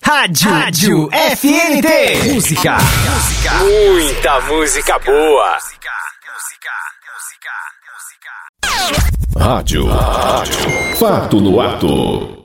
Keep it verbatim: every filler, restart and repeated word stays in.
Rádio, Rádio F N T. Música. Música. Muita música boa. Rádio. Rádio. Fato no ato.